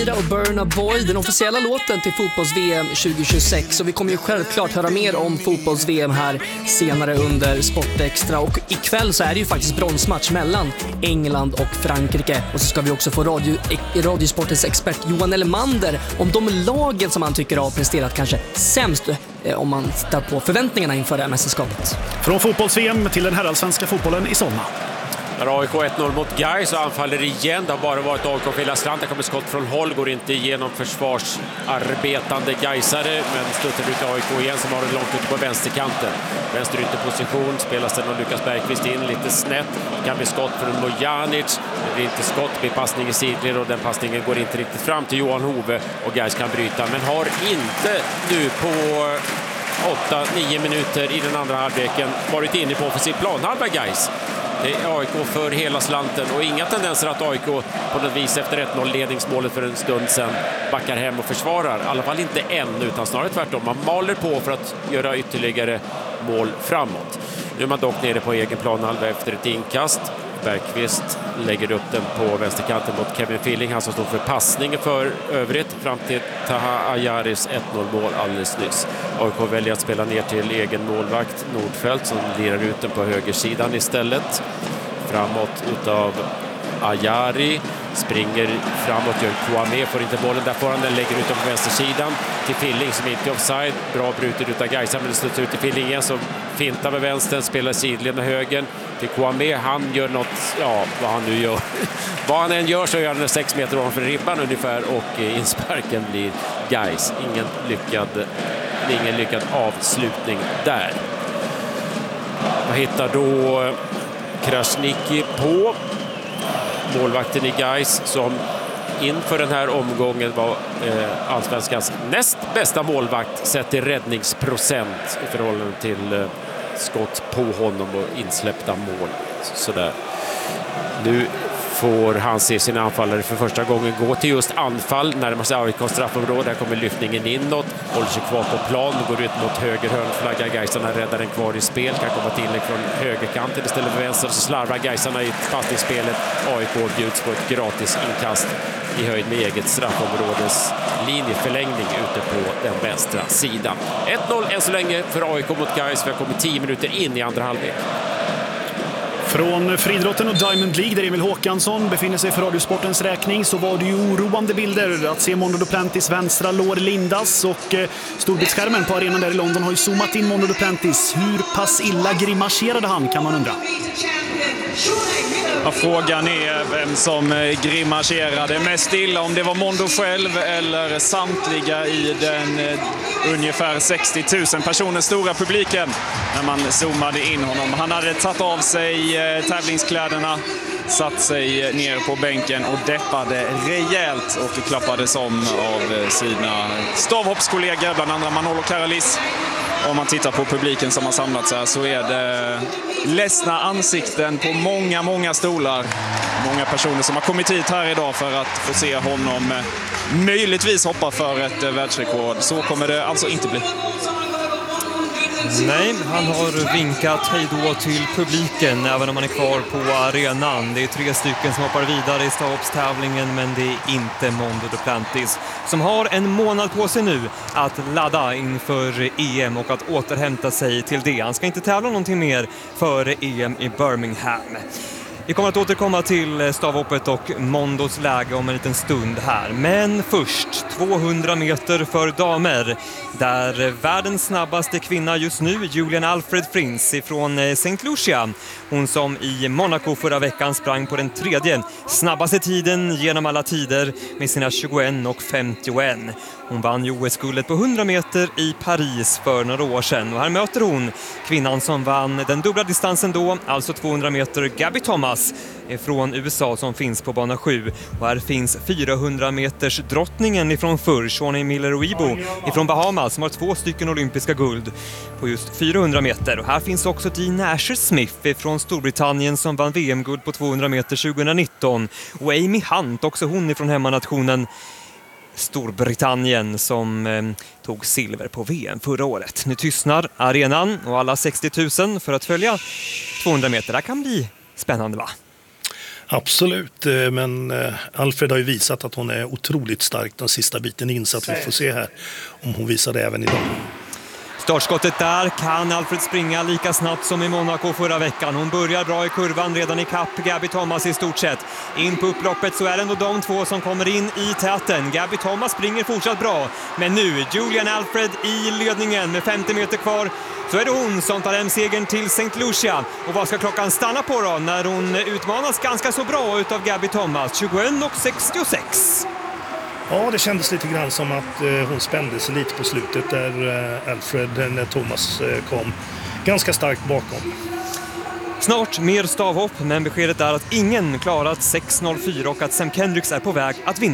Och Burna Boy, den officiella låten till fotbolls-VM 2026. Och vi kommer ju självklart höra mer om fotbolls-VM här senare under Sportextra. Och ikväll så är det ju faktiskt bronsmatch mellan England och Frankrike. Och så ska vi också få Radiosportens expert Johan Elmander om de lagen som han tycker har presterat kanske sämst om man tittar på förväntningarna inför det här mästerskapet. Från fotbolls-VM till den herrallsvenska fotbollen i Solna. AIK 1-0 mot Gais och anfaller igen. Det har bara varit AIK och hela slant. Det kommer skott från håll, går inte igenom försvarsarbetande Gaisare, men stöter ut AIK igen som har det långt ute på vänsterkanten. Vänster ytterposition, spelas den och Lukas Bergqvist in lite snett. Det kan bli skott från Mojanic. Det blir inte skott, det blir passning i sidled och den passningen går inte riktigt fram till Johan Hove och Gais kan bryta, men har inte nu på 8-9 minuter i den andra halvleken varit inne på offensiv planhalva Gais. Det är AIK för hela slanten och inga tendenser att AIK på något vis efter 1-0 ledningsmålet för en stund sedan backar hem och försvarar. I alla fall inte än, utan snarare tvärtom. Man maler på för att göra ytterligare mål framåt. Nu är man dock nere på egen planhalva efter ett inkast. Bergqvist lägger upp den på vänsterkanten mot Kevin Filling, han som stod för passningen för övrigt fram till Taha Ayaris 1-0-mål alldeles nyss. AIK väljer att spela ner till egen målvakt Nordfeldt som lirar ut den på högersidan istället. Framåt utav Ayari, springer framåt, gör Kouame, får inte bollen, där får han den, lägger ut den på vänstersidan till Filling som inte är offside, bra brutet utav Gaisa, men det slutar ut till Filling igen som fintar med vänstern, spelar sidled med högern till Kouame, han gör något, ja vad han nu gör vad han än gör så gör han 6 meter ovanför ribban ungefär och insparken blir Gais. Ingen lyckad avslutning där. Vad hittar då Krasniqi på målvakten i Gais som inför den här omgången var allsvenskans näst bästa målvakt sett till räddningsprocent i förhållande till skott på honom och insläppta mål. Sådär. Nu får han se sina anfallare för första gången gå till just anfall närmar sig AIKs straffområde. Där kommer lyftningen inåt, håller sig kvar på plan, går ut mot höger hörnflagga. Gaisarna räddar den kvar i spel, kan komma till från högerkanten istället för vänster, så slarvar Gaisarna i passningsspelet. AIK bjuds på ett gratis inkast i höjd med eget straffområdes linjeförlängning ute på den vänstra sidan. 1-0 än så länge för AIK mot Gais. Vi har kommit 10 minuter in i andra halvlek. Från friidrotten och Diamond League där Emil Håkansson befinner sig för Radiosportens räkning så var det ju oroande bilder att se Mondo Duplantis vänstra lår lindas och storbildsskärmen på arenan där i London har ju zoomat in Mondo Duplantis. Hur pass illa grimaserade han, kan man undra? Ja, frågan är vem som grimaserade mest illa, om det var Mondo själv eller samtliga i den ungefär 60 000 personer stora publiken när man zoomade in honom. Han hade tagit av sig tävlingskläderna, satt sig ner på bänken och deppade rejält och klappades om av sina stavhoppskollegor, bland andra Manolo Karalis. Om man tittar på publiken som har samlats här så är det ledsna ansikten på många stolar. Många personer som har kommit hit här idag för att få se honom möjligtvis hoppa för ett världsrekord. Så kommer det alltså inte bli. Nej, han har vinkat hejdå till publiken även om han är kvar på arenan. Det är 3 stycken som hoppar vidare i stavhoppstävlingen, men det är inte Mondo Duplantis som har en månad på sig nu att ladda inför EM och att återhämta sig till det. Han ska inte tävla någonting mer före EM i Birmingham. Vi kommer att återkomma till stavhoppet och Mondos läge om en liten stund här. Men först 200 meter för damer. Där världens snabbaste kvinna just nu, Julian Alfred Frins från St. Lucia. Hon som i Monaco förra veckan sprang på den 3:e snabbaste tiden genom alla tider med sina 21:51. Hon vann ju OS-guldet på 100 meter i Paris för några år sedan. Och här möter hon kvinnan som vann den dubbla distansen då, alltså 200 meter, Gabby Thomas från USA som finns på bana 7. Och här finns 400 meters drottningen ifrån förr, Shawnee Miller-Uibo ifrån Bahamas som har 2 stycken olympiska guld på just 400 meter. Och här finns också Dean Asher-Smith från Storbritannien som vann VM-guld på 200 meter 2019. Och Amy Hunt, också hon ifrån hemmanationen Storbritannien som tog silver på VM förra året. Nu tystnar arenan och alla 60 000 för att följa 200 meter. Det kan bli spännande, va? Absolut, men Alfred har ju visat att hon är otroligt stark den sista biten in, så att vi får se här om hon visar det även idag. Startskottet där, kan Alfred springa lika snabbt som i Monaco förra veckan. Hon börjar bra i kurvan redan i kapp Gabby Thomas i stort sett. In på upploppet så är det ändå de två som kommer in i täten. Gabby Thomas springer fortsatt bra, men nu Julian Alfred i ledningen med 50 meter kvar. Så är det hon som tar hem segern till St. Lucia. Och vad ska klockan stanna på då när hon utmanas ganska så bra utav Gabby Thomas? 21:66. Ja, det kändes lite grann som att hon spände sig lite på slutet där Alfred, när Thomas kom ganska starkt bakom. Snart mer stavhopp, men beskedet är att ingen klarat 6:04 och att Sam Kendricks är på väg att vinna.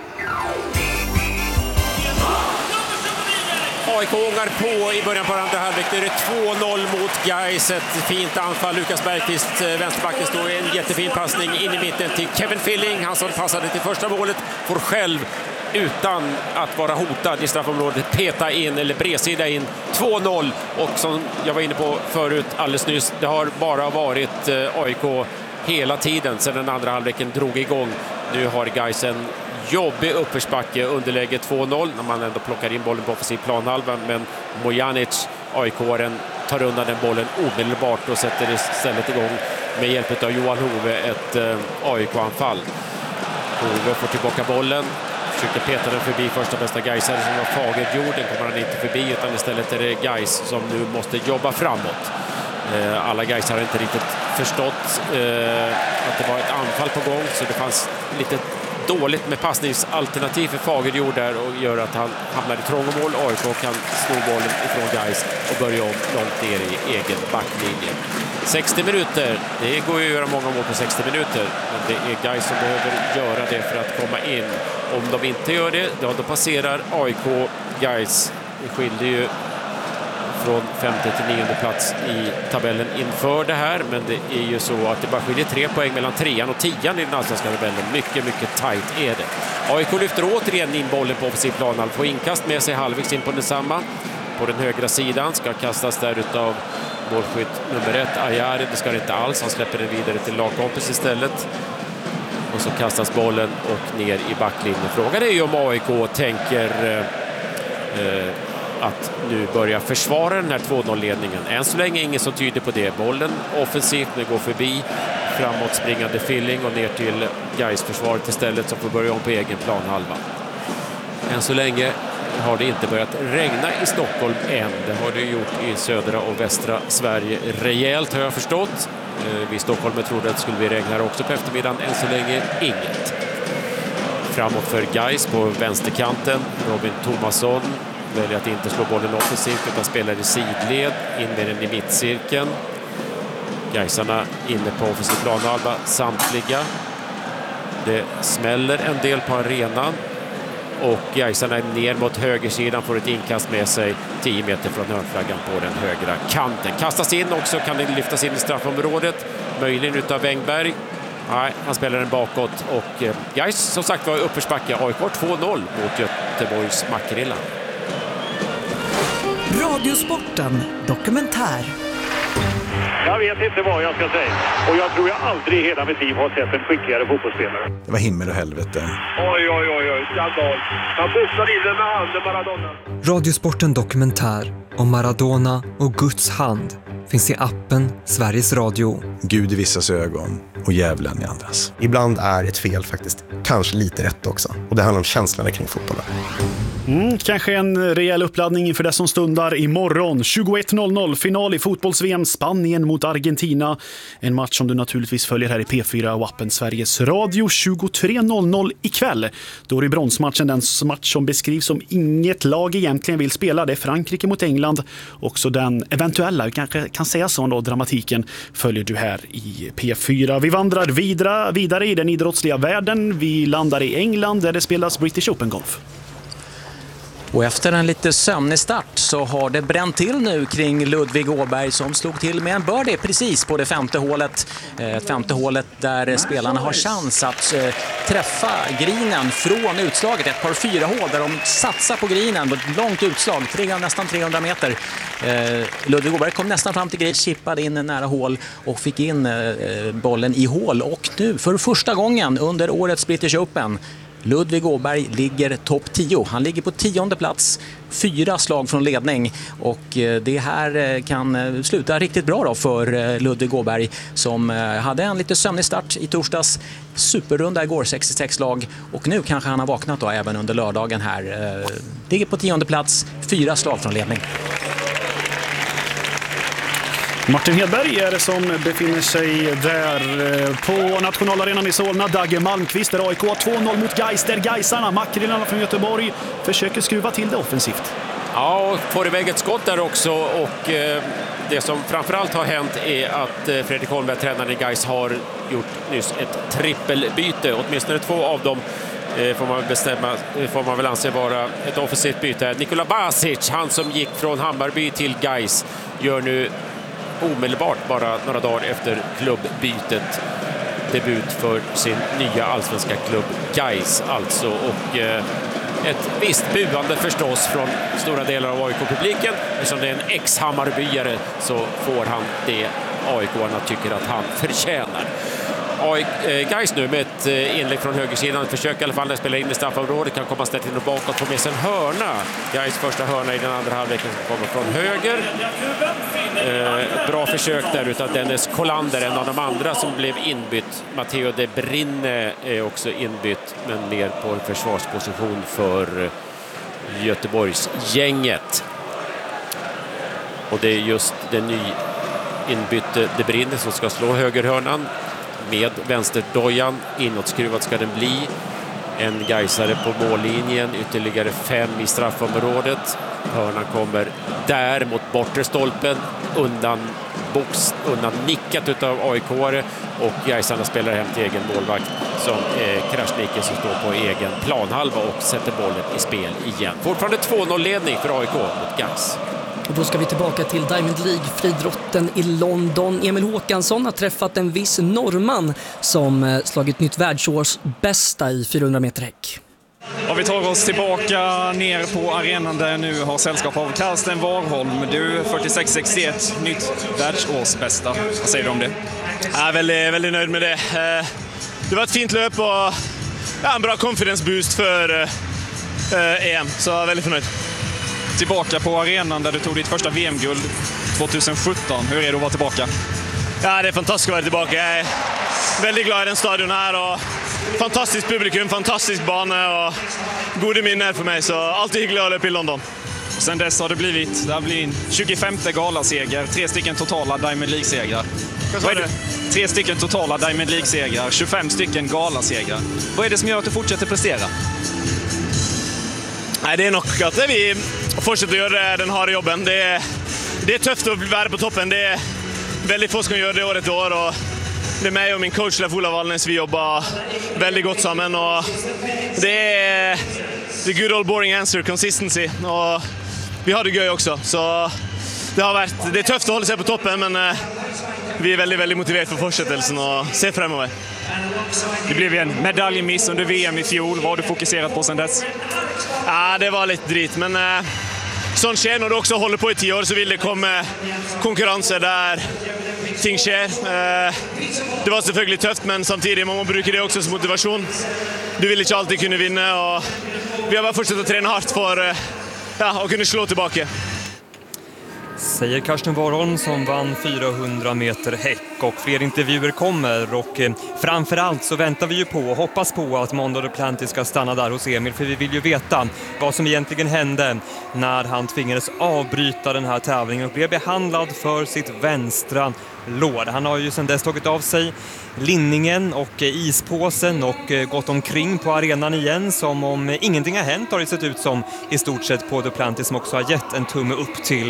AIK ångar på i början på andra halvlek. Nu är det 2-0 mot Gais. Ett fint anfall. Lukas Bergqvist, vänsterbacken, står i en jättefin passning in i mitten till Kevin Filling. Han som passade till första målet får själv, utan att vara hotad i straffområdet, peta in eller bredsida in 2-0. Och som jag var inne på förut alldeles nyss, det har bara varit AIK hela tiden sedan den andra halvleken drog igång. Nu har Gais en jobbig uppförsbacke, underläge 2-0 när man ändå plockar in bollen på offensiv planhalva, men Mojanic, AIK-aren, tar undan den bollen omedelbart och sätter istället igång med hjälp av Johan Hove ett AIK-anfall. Hove får tillbaka bollen, försöker peta den förbi första bästa Gaisare som var Fagerjord. Den kommer han inte förbi, utan istället är det Gais som nu måste jobba framåt. Alla Gaisare har inte riktigt förstått att det var ett anfall på gång, så det fanns lite dåligt med passningsalternativ för Fagerjord där och gör att han hamnar i trångmål. AIK kan slå bollen ifrån Gais och börja om långt ner i egen backlinje. 60 minuter, det går ju att göra många mål på 60 minuter, men det är Gais som behöver göra det för att komma in. Om de inte gör det, då passerar AIK Gais. Det skiljer ju från 5:e till 9:e plats i tabellen inför det här, men det är ju så att det bara skiljer 3 poäng mellan 3:an och 10:an i den allsvenska tabellen. Mycket, mycket tajt är det. AIK lyfter återigen in bollen på offensiv plan. Får inkast med sig halvvägs in på detsamma. På den högra sidan ska kastas där utav målskytt nummer 1, Ayari. Det ska det inte alls. Han släpper den vidare till lagkompis istället. Och så kastas bollen och ner i backlinjen. Frågan är ju om AIK tänker att nu börja försvara den här 2-0-ledningen. Än så länge ingen som tyder på det. Bollen offensivt, nu går förbi framåt springande Filling och ner till Gais-försvaret istället, som får börja om på egen planhalva. Än så länge har det inte börjat regna i Stockholm än. Det har det gjort i södra och västra Sverige rejält, har jag förstått. Vi i Stockholm trodde att det skulle bli regn här också på eftermiddagen. Än så länge inget. Framåt för Gais på vänsterkanten. Robin Thomasson väljer att inte slå bollen offensivt utan spelar i sidled, in med den i mittcirkeln. Gaisarna inne på offensiv planhalva, samtliga. Det smäller en del på arenan och Gaisarna är ner mot högersidan, får ett inkast med sig 10 meter från hörnflaggan på den högra kanten. Kastas in också, kan det lyftas in i straffområdet, möjligen utav Wängberg. Nej, han spelar den bakåt och Gais som sagt var uppförsbacke. AIK 2-0 mot Göteborgs Makrilla. Radiosporten dokumentär. Jag vet inte vad jag ska säga. Och jag tror jag aldrig i hela mitt liv har sett en skickligare fotbollsspelare. Det var himmel och helvete. Oj. Skandal. Han boxade in den med handen, Maradona. Radiosporten dokumentär om Maradona och Guds hand finns i appen Sveriges Radio. Gud i vissas ögon och djävulen i andras. Ibland är ett fel faktiskt kanske lite rätt också. Och det handlar om känslorna kring fotbollen. Kanske en rejäl uppladdning inför det som stundar imorgon. 21:00 final i fotbolls-VM, Spanien mot Argentina. En match som du naturligtvis följer här i P4 och appen Sveriges Radio. 23:00 ikväll. Då är det bronsmatchen, den match som beskrivs som inget lag egentligen vill spela. Det är Frankrike mot England. Också den eventuella, vi kanske kan säga så då, dramatiken följer du här i P4. Vi vandrar vidare i den idrottsliga världen. Vi landar i England där det spelas British Open Golf. Och efter en lite sömnig start så har det bränt till nu kring Ludvig Åberg som slog till med en birdie precis på det femte hålet. Femte hålet där spelarna har chans att träffa grinen från utslaget. Ett par 4 hål där de satsar på grinen. Ett långt utslag, nästan 300 meter. Ludvig Åberg kom nästan fram till grinen, chippade in en nära hål och fick in bollen i hål. Och nu för första gången under årets British Open Ludvig Åberg ligger topp 10. Han ligger på 10:e plats, 4 slag från ledning och det här kan sluta riktigt bra då för Ludvig Åberg som hade en lite sömnig start i torsdags, superrunda igår, 66 slag och nu kanske han har vaknat då även under lördagen här. Ligger på 10:e plats, 4 slag från ledning. Martin Hedberg är det som befinner sig där på nationalarenan i Solna. Dagge Malmqvist där AIK 2-0 mot Gais där Gaisarna, Makrillarna från Göteborg, försöker skruva till det offensivt. Ja, och får iväg ett skott där också och det som framförallt har hänt är att Fredrik Holmberg, tränaren i Gais, har gjort nyss ett trippelbyte. Åtminstone 2 av dem får man väl anse vara ett offensivt byte. Nikola Basic, han som gick från Hammarby till Gais, gör nu omedelbart, bara några dagar efter klubbbytet, debut för sin nya allsvenska klubb Gais alltså. Och ett visst buande förstås från stora delar av AIK-publiken. Eftersom det är en ex-Hammarbyare så får han det AIK-arna tycker att han förtjänar. Gais nu med ett inlägg från högersidan, försöker i alla fall spela in i straffområdet, kan komma ställt in och bakåt, få med sig en hörna. Gais första hörna i den andra halvleken som kommer från höger. Bra försök där utav Dennis Kollander, en av de andra som blev inbytt. Matteo De Brinne är också inbytt, men mer på en försvarsposition för Göteborgsgänget. Och det är just den nyinbytte De Brinne som ska slå högerhörnan med vänsterdojan. Inåtskruvad ska den bli. En gaisare på mållinjen, ytterligare 5 i straffområdet. Hörnan kommer där mot bortre stolpen, undan nickat utav AIK-are och gaisarna spelar hem till egen målvakt som Krasniqi som står på egen planhalva och sätter bollen i spel igen. Fortfarande 2-0-ledning för AIK mot Gais. Och då ska vi tillbaka till Diamond League-friidrotten i London. Emil Håkansson har träffat en viss norrman som slagit nytt världsårsbästa i 400 meter häck. Och vi tar oss tillbaka ner på arenan där jag nu har sällskap av Karsten Warholm. Du 46-61, nytt världsårsbästa. Vad säger du om det? Jag är väldigt nöjd med det. Det var ett fint löp och en bra confidence boost för EM, så jag är väldigt förnöjd. Tillbaka på arenan där du tog ditt första VM-guld 2017. Hur är det att vara tillbaka? Ja, det är fantastiskt att vara tillbaka. Jag är väldigt glad i den stadion här och fantastiskt publikum, fantastisk bana och goda minnen för mig. Så alltid hyggligt att löpa i London. Sen dess har det blivit 25:e galaseger, 3 stycken totala Diamond League-segrar. Vad är det? 3 stycken totala Diamond League-segrar, 25 stycken galasegrar. Vad är det som gör att du fortsätter prestera? Nej, det är nog att vi fortsätter göra den här jobben. Det är tufft att vara på toppen. Det är väldigt få som gör det året år. Och det är mig och min coach Leif Olav Wallnäs. Vi jobbar väldigt gott samman. Och det är the good old boring answer, consistency. Och vi har det göj också. Så det är tufft att hålla sig på toppen, men vi är väldigt, väldigt motiverade för fortsättelsen och ser framåt. Det blev en medaljmiss under VM i fjol. Vad har du fokuserat på sedan dess? Ja, det var lite drit, men sånt sker när du också håller på i 10 år så vill det komma konkurrenser där ting sker. Det var selvfølgelig tufft, men samtidigt man bruker det också som motivation. Du vill inte alltid kunna vinna och vi har bara fortsatt att träna hårt för att kunna slå tillbaka. Säger Karsten Warholm som vann 400 meter häck och fler intervjuer kommer och framförallt så väntar vi ju på och hoppas på att Mondo Duplantis ska stanna där hos Emil, för vi vill ju veta vad som egentligen hände när han tvingades avbryta den här tävlingen och blev behandlad för sitt vänstra lår. Han har ju sedan dess tagit av sig linningen och ispåsen och gått omkring på arenan igen som om ingenting har hänt, har det sett ut som i stort sett på Duplantis, som också har gett en tumme upp till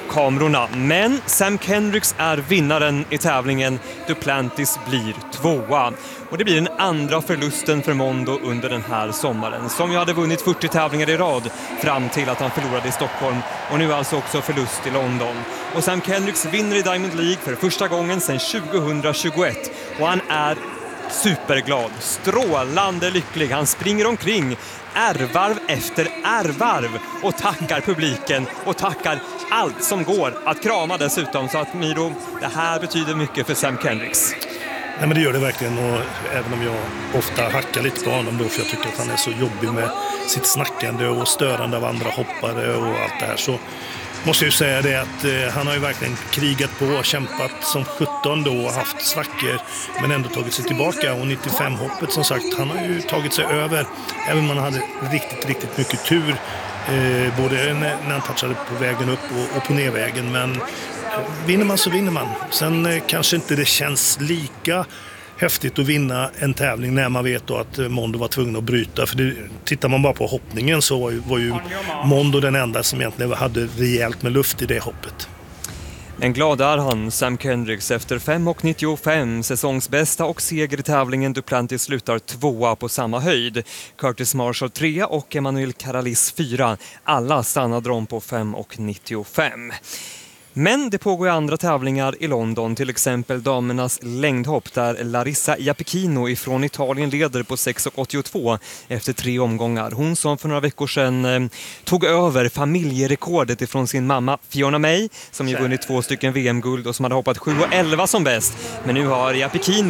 kamerorna. Men Sam Kendricks är vinnaren i tävlingen. Duplantis blir tvåa. Och det blir den andra förlusten för Mondo under den här sommaren. Som ju hade vunnit 40 tävlingar i rad fram till att han förlorade i Stockholm. Och nu alltså också förlust i London. Och Sam Kendricks vinner i Diamond League för första gången sedan 2021. Och han är superglad, strålande lycklig. Han springer omkring ärvarv efter ärvarv och tackar publiken och tackar allt som går att krama dessutom. Så att Miro, det här betyder mycket för Sam Kendricks. Nej, men det gör det verkligen, och även om jag ofta hackar lite på honom då, för jag tycker att han är så jobbig med sitt snackande och störande av andra hoppare och allt det här, så måste jag ju säga det att han har ju verkligen krigat på och kämpat som 17 då och haft svackor men ändå tagit sig tillbaka. Och 95-hoppet som sagt, han har ju tagit sig över, även om man hade riktigt mycket tur både när han touchade på vägen upp och på nedvägen. Men vinner man så vinner man. Sen kanske inte det känns lika häftigt att vinna en tävling när man vet då att Mondo var tvungen att bryta. För tittar man bara på hoppningen så var ju Mondo den enda som egentligen hade rejält med luft i det hoppet. En glad är han, Sam Kendricks, efter 5,95 säsongsbästa och seger i tävlingen. Duplantis slutar tvåa på samma höjd. Curtis Marshall 3 och Emmanuel Caralis 4. Alla stannade de på 5,95. Men det pågår andra tävlingar i London, till exempel damernas längdhopp där Larissa Iapicino ifrån Italien leder på 6,82 efter 3 omgångar. Hon som för några veckor sedan tog över familjerekordet ifrån sin mamma Fiona May, som ju vunnit 2 stycken VM-guld och som hade hoppat 7,11 som bäst. Men nu har Iapicino